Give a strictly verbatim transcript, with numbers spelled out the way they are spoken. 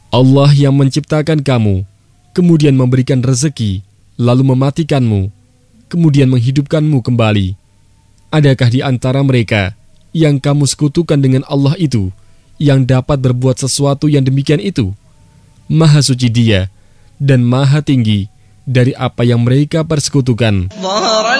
Allah yang menciptakan kamu, kemudian memberikan rezeki, lalu mematikanmu, kemudian menghidupkanmu kembali. Adakah di antara mereka yang kamu sekutukan dengan Allah itu, yang dapat berbuat sesuatu yang demikian itu? Maha suci Dia, dan maha tinggi dari apa yang mereka persekutukan.